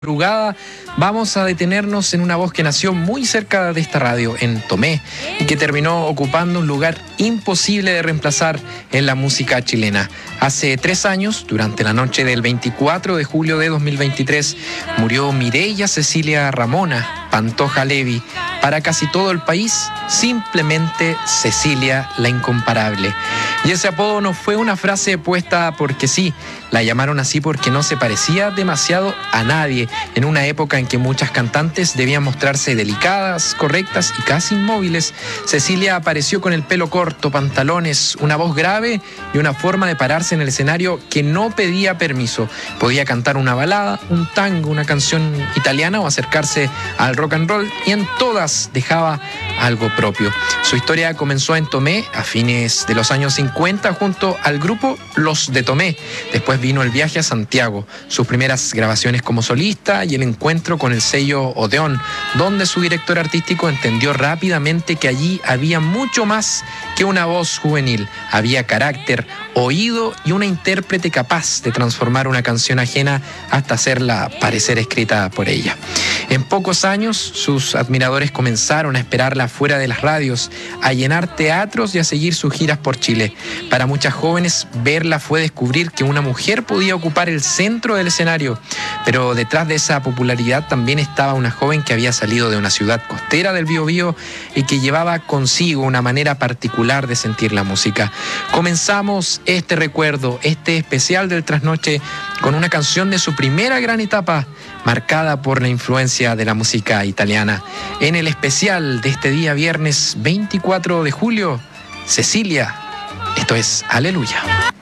Madrugada, vamos a detenernos en una voz que nació muy cerca de esta radio, en Tomé, y que terminó ocupando un lugar imposible de reemplazar en la música chilena. Hace 3 años, durante la noche del 24 de julio de 2023, murió Mireya Cecilia Ramona Pantoja Levi. Para casi todo el país, simplemente Cecilia la Incomparable. Y ese apodo no fue una frase puesta porque sí, la llamaron así porque no se parecía demasiado a nadie, en una época en que muchas cantantes debían mostrarse delicadas, correctas y casi inmóviles. Cecilia apareció con el pelo corto, pantalones, una voz grave y una forma de pararse en el escenario que no pedía permiso. Podía cantar una balada, un tango, una canción italiana o acercarse al rock and roll, y en todas dejaba algo propio. Su historia comenzó en Tomé a fines de los años 50 junto al grupo Los de Tomé. Después vino el viaje a Santiago, sus primeras grabaciones como solista y el encuentro con el sello Odeón, donde su director artístico entendió rápidamente que allí había mucho más que una voz juvenil. Había carácter, oído y una intérprete capaz de transformar una canción ajena hasta hacerla parecer escrita por ella. En pocos años, sus admiradores comenzaron a esperarla fuera de las radios, a llenar teatros y a seguir sus giras por Chile. Para muchas jóvenes, verla fue descubrir que una mujer podía ocupar el centro del escenario. Pero detrás de esa popularidad también estaba una joven que había salido de una ciudad costera del Biobío y que llevaba consigo una manera particular de sentir la música. Comenzamos este recuerdo, este especial del Trasnoche, con una canción de su primera gran etapa, marcada por la influencia de la música italiana. En el especial de este día viernes 24 de julio, Cecilia, esto es Aleluya.